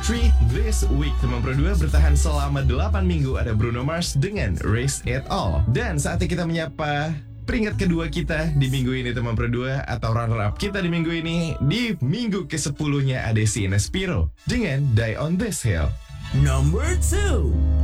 3 this week. Teman Pro 2 bertahan selama 8 minggu ada Bruno Mars dengan Raise It All. Dan saatnya kita menyapa peringkat kedua kita di minggu ini teman Pro 2 atau runner up kita di minggu ini. Di minggu ke-10-nya ada si Inespiro dengan Die on This Hill. Number 2.